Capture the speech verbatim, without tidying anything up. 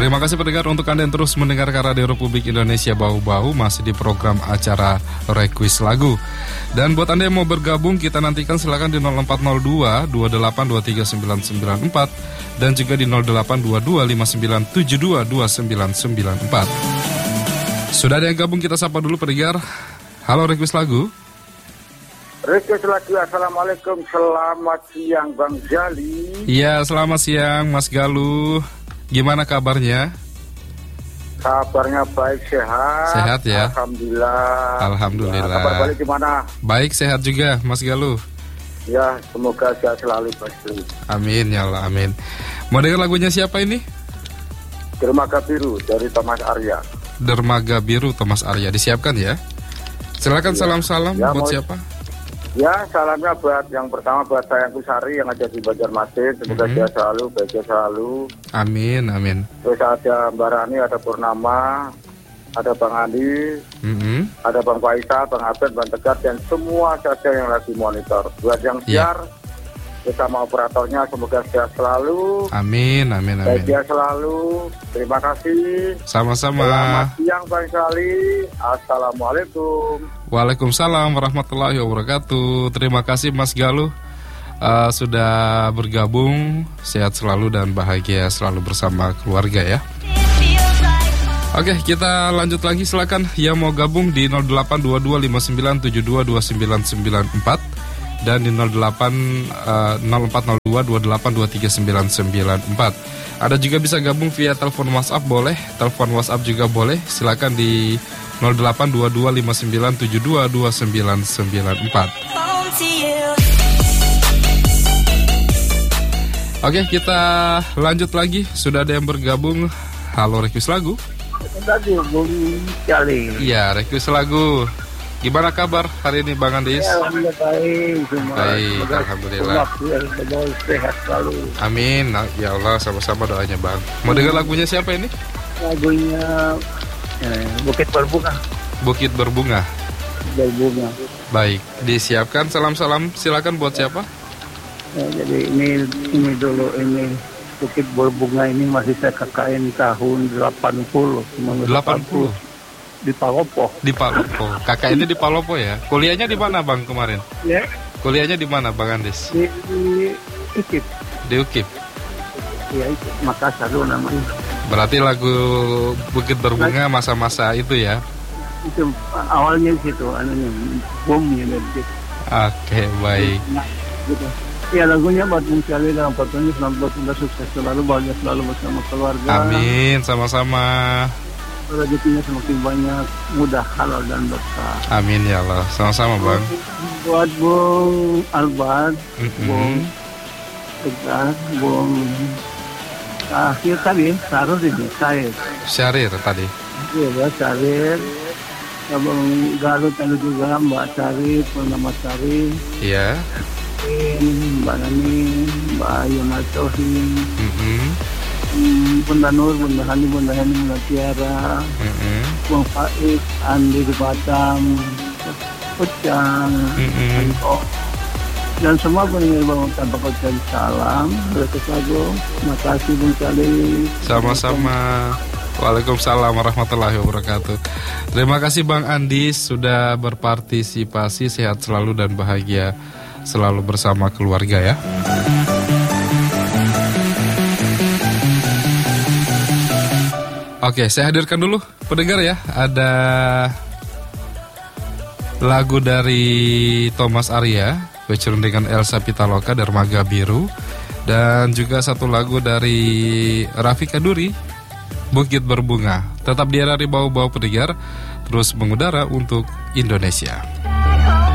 Terima kasih pendengar untuk Anda yang terus mendengarkan Radio Republik Indonesia Bau-Bau, masih di program acara Request Lagu. Dan buat Anda yang mau bergabung, kita nantikan silakan di nol empat nol dua dua delapan dua tiga sembilan sembilan empat dan juga di nol delapan dua dua lima sembilan tujuh dua dua sembilan sembilan empat. Sudah ada yang gabung, kita sapa dulu pendengar. Halo Request Lagu. Request Lagu, Assalamualaikum, selamat siang Bang Jali. Iya, selamat siang Mas Galuh. Gimana kabarnya? Kabarnya baik, sehat. Sehat ya? Alhamdulillah. Alhamdulillah. Ya, kabar balik gimana? Baik, sehat juga Mas Galuh. Ya, semoga sehat selalu pasti. Amin ya Allah, amin. Mau dengar lagunya siapa ini? Dermaga Biru dari Thomas Arya. Dermaga Biru Thomas Arya, disiapkan ya. Silakan ya. Salam-salam ya, buat mau... siapa? Ya, salamnya buat yang pertama buat sayangku Sari yang ada di Banjarmasin. Semoga mm-hmm. dia selalu, baiknya selalu. Amin, amin. Terus ada Mbak Rani, ada Purnama, ada Bang Andi, mm-hmm. ada Bang Faisal, Bang Abed, Bang Tegar, dan semua saja yang lagi monitor. Buat yang siar, yeah. Bersama operatornya, semoga sehat selalu. Amin, amin, amin. Baik dia selalu. Terima kasih. Sama-sama. Selamat siang Bang Sali. Assalamualaikum. Waalaikumsalam warahmatullahi wabarakatuh. Terima kasih Mas Galuh uh, sudah bergabung. Sehat selalu dan bahagia selalu bersama keluarga ya. Oke, kita lanjut lagi. Silakan yang mau gabung di nol delapan dua dua lima sembilan tujuh dua dua sembilan sembilan empat dan di nol delapan nol empat nol dua dua delapan dua tiga sembilan sembilan empat. Ada juga bisa gabung via telepon WhatsApp boleh, telepon WhatsApp juga boleh. Silakan di nol delapan dua dua lima sembilan tujuh dua dua sembilan sembilan empat. Oke, kita lanjut lagi. Sudah ada yang bergabung. Halo Request Lagu. Lagu Bung Jali. Iya, Request Lagu. Gimana kabar hari ini Bang Andis? Ya, alhamdulillah baik. Semua. Baik, alhamdulillah. Sehat selalu. Amin. Ya Allah, sama-sama doanya Bang. Mau dengar lagunya siapa ini? Lagunya eh, Bukit Berbunga. Bukit Berbunga. Berbunga. Baik, disiapkan. Salam-salam. Silakan buat siapa? Ya, jadi ini ini dulu ini Bukit Berbunga ini masih saya kakain tahun delapan puluh. delapan puluh. Di Palopo. Di Palopo. Kakak ini di Palopo ya. Kuliahnya di mana Bang kemarin? Ya. Kuliahnya di mana Bang Andis? Di, di U K I P. Di U K I P. Iya, itu Makassar dulu namanya. Berarti lagu Bukit Berbunga masa-masa itu ya? Itu awalnya situ, anunya bomnya gitu. Oke, baik. Nah, gitu. Ya, lagunya buat Bung Cali dalam fotonya selamat semoga sukses selalu, bahagia selalu bersama keluarga. Amin, sama-sama. Rezekinya semakin banyak, mudah, halal dan berkah. Amin ya Allah, sama-sama Bang. Buat Bung Albat, mm-hmm. Bung Tegar, Bung akhir tadi, Sarul ini, Syahrir. Syahrir tadi. Iya, Syahrir. Ya, Bung Galuh tadi juga, Mbak Sari, Purnama Sari. Iya. Mbak Nani, Mbak Ayu Matohi. Mm-hmm. Bunda Nur, Bunda Hani, Bunda Hani, Bunda Tiara, mm-hmm. Bung Faiz, Andi di Batam, Ucang, mm-hmm. dan semua pendengar Bang tanpa ucapkan salam. Request Lagu, terima kasih Bung Cali. Sama-sama. Waalaikumsalam warahmatullahi wabarakatuh. Terima kasih Bang Andi sudah berpartisipasi. Sehat selalu dan bahagia selalu bersama keluarga ya. Oke, saya hadirkan dulu pendengar ya. Ada lagu dari Thomas Arya featuring dengan Elsa Pitaloka, Dermaga Biru. Dan juga satu lagu dari Rafiqa Duri, Bukit Berbunga. Tetap di R R I Bau-Bau pendengar, terus mengudara untuk Indonesia.